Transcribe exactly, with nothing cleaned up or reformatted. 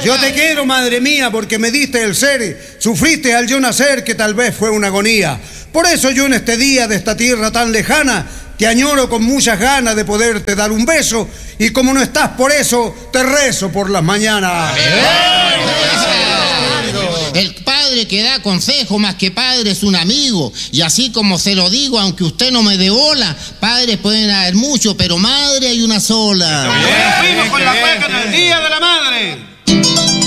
Yo te quiero, madre mía, porque me diste el ser, sufriste al yo nacer, que tal vez fue una agonía. Por eso yo en este día de esta tierra tan lejana, te añoro con muchas ganas de poderte dar un beso, y como no estás por eso, te rezo por las mañanas. El padre que da consejo más que padre es un amigo, y así como se lo digo, aunque usted no me dé bola, padres pueden haber muchos, pero madre hay una sola. Fuimos con la cueca en el Día de la Madre.